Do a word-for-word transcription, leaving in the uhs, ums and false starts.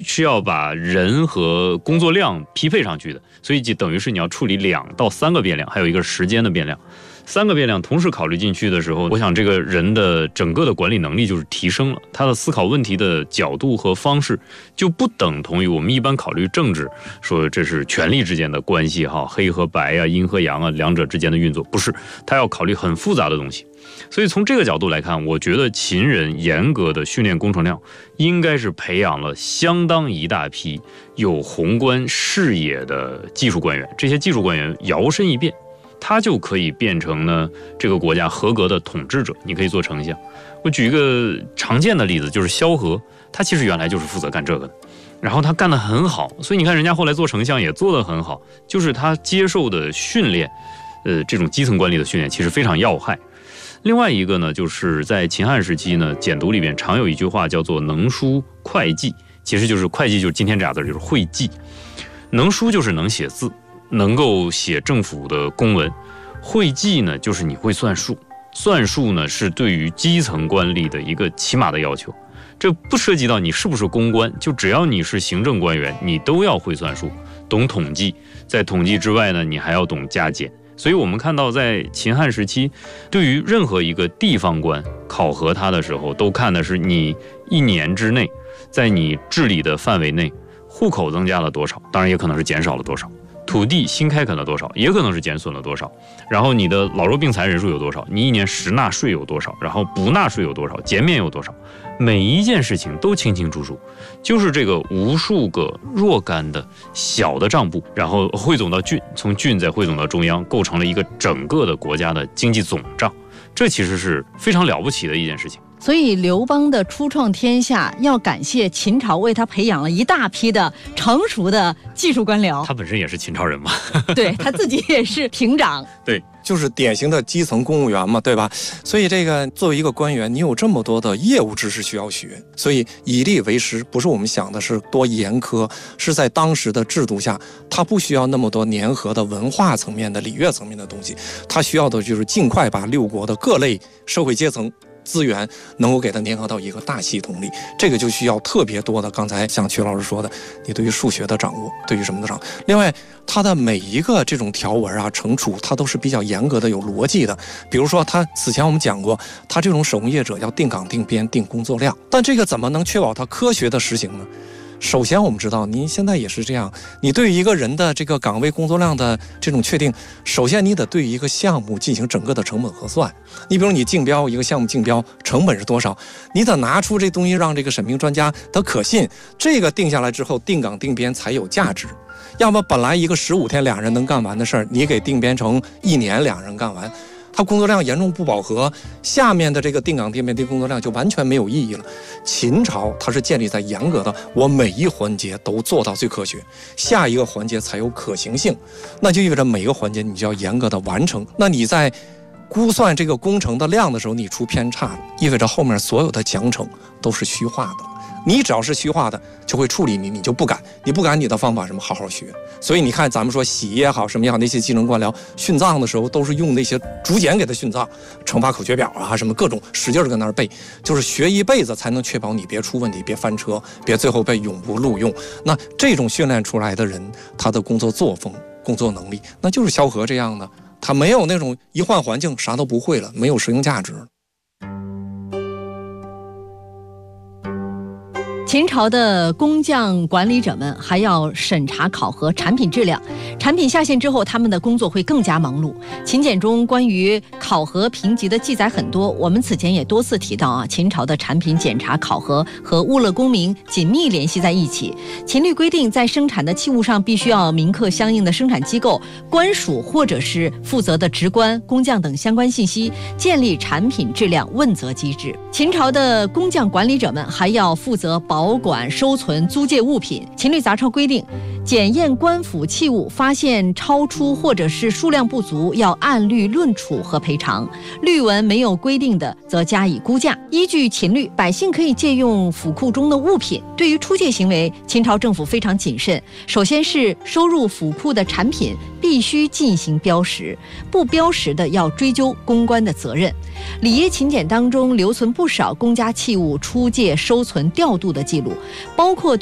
是要把人和工作量匹配上去的，所以就等于是你要处理两到三个变量，还有一个时间的变量。三个变量同时考虑进去的时候，我想这个人的整个的管理能力就是提升了，他的思考问题的角度和方式就不等同于我们一般考虑政治，说这是权力之间的关系哈，黑和白啊，阴和阳啊，两者之间的运作，不是，他要考虑很复杂的东西。所以从这个角度来看，我觉得秦人严格的训练工程量应该是培养了相当一大批有宏观视野的技术官员，这些技术官员摇身一变，他就可以变成呢这个国家合格的统治者，你可以做丞相。我举一个常见的例子，就是萧何，他其实原来就是负责干这个的，然后他干得很好，所以你看人家后来做丞相也做得很好，就是他接受的训练，呃，这种基层管理的训练其实非常要害。另外一个呢，就是在秦汉时期呢，简牍里边常有一句话叫做能书会稽，其实就是会稽就是今天这俩字，就是会稽。能书就是能写字，能够写政府的公文，会稽呢就是你会算数，算数呢是对于基层官吏的一个起码的要求，这不涉及到你是不是公官，就只要你是行政官员，你都要会算数，懂统计，在统计之外呢，你还要懂加减。所以我们看到在秦汉时期，对于任何一个地方官考核他的时候，都看的是你一年之内在你治理的范围内户口增加了多少，当然也可能是减少了多少，土地新开垦了多少，也可能是减损了多少，然后你的老弱病残人数有多少，你一年实纳税有多少，然后不纳税有多少，减免有多少，每一件事情都清清楚楚，就是这个无数个若干的小的账簿，然后汇总到郡，从郡再汇总到中央，构成了一个整个的国家的经济总账，这其实是非常了不起的一件事情。 所以刘邦的初创天下要感谢秦朝为他培养了一大批的成熟的技术官僚。 他本身也是秦朝人嘛， 对，他自己也是亭长。 对， 就是典型的基层公务员嘛，对吧？所以这个作为一个官员，你有这么多的业务知识需要学，所以以吏为师不是我们想的是多严苛，是在当时的制度下，他不需要那么多粘合的文化层面的礼乐层面的东西，他需要的就是尽快把六国的各类社会阶层资源能够给它粘合到一个大系统里，这个就需要特别多的，刚才像曲老师说的，你对于数学的掌握，对于什么的掌握。另外，它的每一个这种条文啊、惩处，它都是比较严格的、有逻辑的。比如说，它此前我们讲过，它这种手工业者要定岗、定编、定工作量，但这个怎么能确保它科学的实行呢？首先我们知道您现在也是这样，你对于一个人的这个岗位工作量的这种确定，首先你得对于一个项目进行整个的成本核算。你比如你竞标一个项目，竞标成本是多少，你得拿出这东西让这个审评专家得可信，这个定下来之后定岗定编才有价值。要么本来一个十五天两人能干完的事儿，你给定编成一年两人干完，它工作量严重不饱和，下面的这个定岗定编的工作量就完全没有意义了。秦朝它是建立在严格的，我每一环节都做到最科学，下一个环节才有可行性，那就意味着每个环节你就要严格的完成。那你在估算这个工程的量的时候，你出偏差，意味着后面所有的奖惩都是虚化的。你只要是虚化的，就会处理你，你就不敢，你不敢，你的方法什么好好学。所以你看，咱们说洗也好，什么也好，那些基层官僚殉葬的时候，都是用那些竹简给他殉葬，惩罚口诀表啊，什么各种使劲跟那儿背，就是学一辈子才能确保你别出问题，别翻车，别最后被永不录用。那这种训练出来的人，他的工作作风、工作能力，那就是萧何这样的，他没有那种一换环境啥都不会了，没有实用价值。 秦朝的工匠管理者们还要审查考核产品质量，产品下线之后，他们的工作会更加忙碌。秦简中关于考核评级的记载很多，我们此前也多次提到啊，秦朝的产品检查考核和物乐公民紧密联系在一起。秦律规定，在生产的器物上必须要铭刻相应的生产机构、官署或者是负责的职官、工匠等相关信息，建立产品质量问责机制。秦朝的工匠管理者们还要负责保保管、收存、租借物品。秦律杂抄规定，检验官府器物，发现超出或者是数量不足，要按律论处和赔偿。律文没有规定的，则加以估价。依据秦律，百姓可以借用府库中的物品。对于出借行为，秦朝政府非常谨慎。首先是收入府库的产品必须进行标识，不标识的要追究公关的责任。礼耶秦简当中留存不少公家器物出借、收存、调度的记录，包括